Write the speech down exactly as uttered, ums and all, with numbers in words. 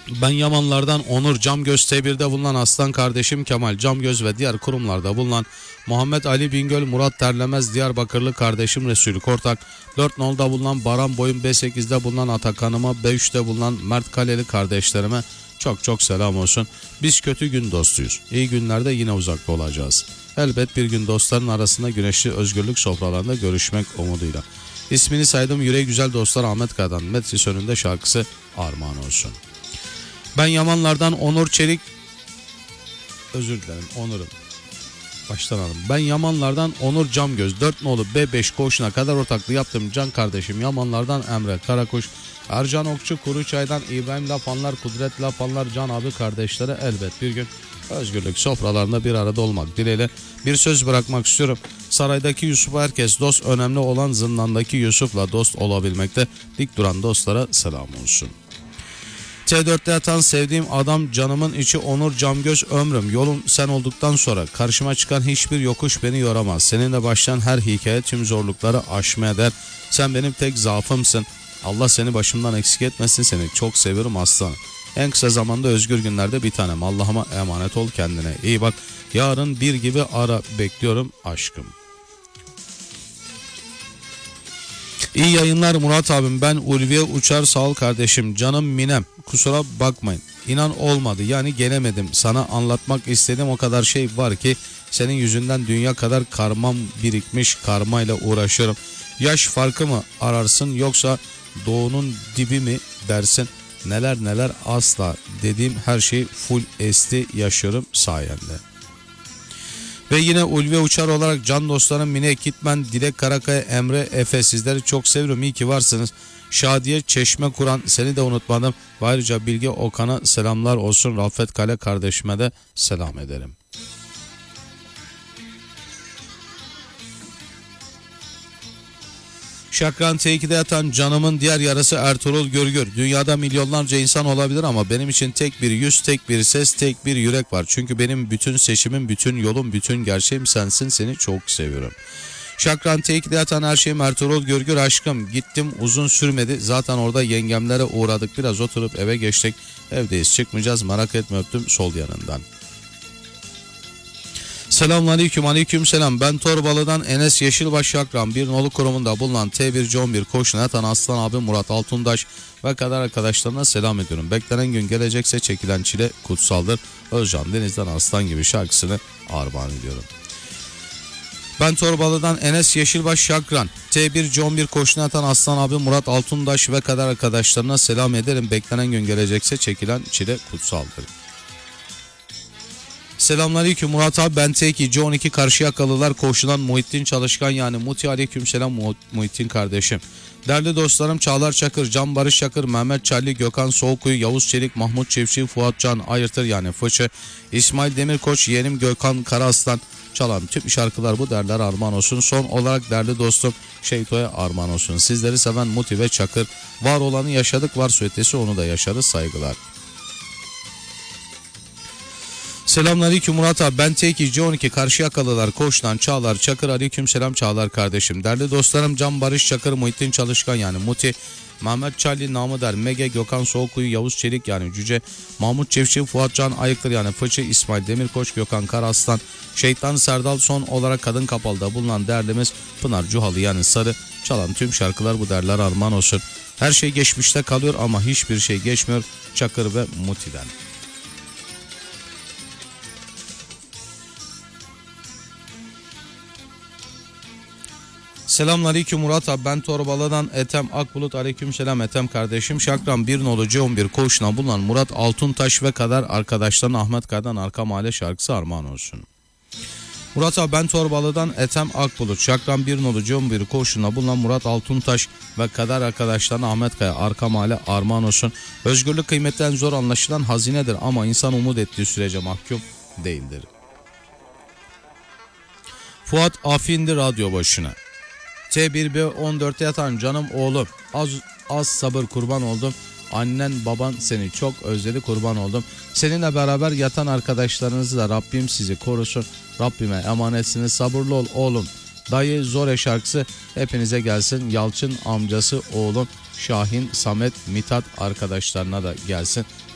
Ben Yamanlardan Onur Camgöz T bir'de bulunan Aslan kardeşim Kemal Camgöz ve diğer kurumlarda bulunan Muhammed Ali Bingöl Murat Terlemez Diyarbakırlı kardeşim Resulü Kortak, dört nolda bulunan Baran Boyun B sekizde bulunan Atakan'ıma, B üçte bulunan Mert Kaleli kardeşlerime çok çok selam olsun. Biz kötü gün dostuyuz. İyi günlerde yine uzakta olacağız. Elbet bir gün dostların arasında güneşli özgürlük sofralarında görüşmek umuduyla. İsmini saydım yüreği güzel dostlar Ahmet Kaya'dan Metris önünde şarkısı armağan olsun. Ben Yamanlardan Onur Çelik, özür dilerim Onur'um. Baştan alın. Ben Yamanlardan Onur Camgöz, dört nolu B beş koğuşuna kadar ortaklığı yaptım. Can kardeşim Yamanlardan Emre Karakuş, Ercan Okçu Kuruçay'dan İbrahim Lapanlar, Kudret Lapanlar, Can abi kardeşlere elbet bir gün özgürlük sofralarında bir arada olmak dileğiyle bir söz bırakmak istiyorum. Saraydaki Yusuf'a herkes dost, önemli olan zindandaki Yusuf'la dost olabilmekte. Dik duran dostlara selam olsun. T dörtte yatan sevdiğim adam canımın içi Onur Camgöz ömrüm. Yolum sen olduktan sonra karşıma çıkan hiçbir yokuş beni yoramaz. Seninle başlayan her hikaye tüm zorlukları aşmaya eder. Sen benim tek zaafımsın. Allah seni başımdan eksik etmesin, seni çok seviyorum aslanım. En kısa zamanda özgür günlerde bir tanem. Allah'ıma emanet ol, kendine iyi bak. Yarın bir gibi ara bekliyorum aşkım. İyi yayınlar Murat abim, ben Ulviye Uçar sağ ol kardeşim, canım Minem, kusura bakmayın inan olmadı, yani gelemedim, sana anlatmak istediğim o kadar şey var ki senin yüzünden dünya kadar karmam birikmiş, karmayla uğraşıyorum. Yaş farkı mı ararsın yoksa doğunun dibi mi dersin, neler neler, asla dediğim her şeyi full esti yaşıyorum sayende. Ve yine Ulvi Uçar olarak can dostlarım Mine Ekitmen, Dilek Karakaya, Emre, Efe, sizleri çok seviyorum, iyi ki varsınız. Şadiye Çeşme Kur'an, seni de unutmadım. Ve ayrıca Bilge Okan'a selamlar olsun. Rafet Kale kardeşime de selam ederim. Şakran T iki'de yatan canımın diğer yarısı Ertuğrul Görgür. Dünyada milyonlarca insan olabilir ama benim için tek bir yüz, tek bir ses, tek bir yürek var. Çünkü benim bütün seçimim, bütün yolum, bütün gerçeğim sensin, seni çok seviyorum. Şakran T iki'de yatan her şeyim Ertuğrul Görgür aşkım. Gittim uzun sürmedi. Zaten orada yengemlere uğradık. Biraz oturup eve geçtik. Evdeyiz, çıkmayacağız, merak etme, öptüm sol yanından. Selamünaleyküm, aleyküm selam. Ben Torbalı'dan Enes Yeşilbaş Şakran, bir nolu kurumunda bulunan T bir C on bir koğuşuna yatan Aslan abi Murat Altundaş ve kadar arkadaşlarına selam ediyorum. Beklenen gün gelecekse çekilen çile kutsaldır. Özcan Deniz'den Aslan gibi şarkısını armağan ediyorum. Ben Torbalı'dan Enes Yeşilbaş Şakran, T bir C on bir koğuşuna yatan Aslan abi Murat Altundaş ve kadar arkadaşlarına selam ederim. Beklenen gün gelecekse çekilen çile kutsaldır. Selamünaleyküm Murat abi, ben T iki C on iki Karşıyakalılar koğuşundan Muhittin Çalışkan, yani Muti, aleykümselam Muhittin kardeşim. Değerli dostlarım Çağlar Çakır, Can Barış Çakır, Mehmet Çalli, Gökhan Soğukkuyu, Yavuz Çelik, Mahmut Çiftçi, Fuat Can Ayırtır yani Fıçı, İsmail Demirkoç, yeğenim Gökhan Karaaslan çalan tüm şarkılar bu derler armağan olsun. Son olarak değerli dostum Şeyto'ya armağan olsun. Sizleri seven Muti ve Çakır, var olanı yaşadık, varsa ötesi onu da yaşarız, saygılar. Selamünaleyküm Murat abi, ben T iki C on iki Karşıyakalılar koğuştan Çağlar Çakır, aleykümselam Çağlar kardeşim. Değerli dostlarım Can Barış Çakır, Muhittin Çalışkan yani Muti, Mehmet Çalli, namı der Mege, Gökhan Soğukkuyu, Yavuz Çelik yani Cüce, Mahmut Çiftçi, Fuat Can Ayıktır yani Fıçı, İsmail Demirkoç, Gökhan Karaslan, Şeytan Serdal, son olarak Kadın Kapalı'da bulunan değerlimiz Pınar Cuhalı yani Sarı, çalan tüm şarkılar bu derler armağan olsun. Her şey geçmişte kalıyor ama hiçbir şey geçmiyor Çakır ve Muti'den. Selamünaleyküm Murat abi, ben Torbalı'dan Ethem Akbulut, aleykümselam Ethem kardeşim. Şakran bir nolu C on bir koğuşuna bulunan Murat Altuntaş ve kadar arkadaşlarına Ahmet Kaya'dan Arka Mahalle şarkısı armağan olsun. Murat abi, ben Torbalı'dan Ethem Akbulut, Şakran bir nolu C on bir koğuşuna bulunan Murat Altuntaş ve kadar arkadaşlarına Ahmet Kaya Arka Mahalle armağan olsun. Özgürlük kıymetten zor anlaşılan hazinedir ama insan umut ettiği sürece mahkum değildir. Fuat Afindi radyo başına. T bir B on dörtte yatan canım oğlum, az az sabır kurban oldum. Annen baban seni çok özledi, kurban oldum. Seninle beraber yatan arkadaşlarınızı da Rabbim sizi korusun. Rabbime emanetsiniz, sabırlı ol oğlum. Dayı Zore şarkısı hepinize gelsin. Yalçın amcası oğlum Şahin, Samet, Mithat arkadaşlarına da gelsin.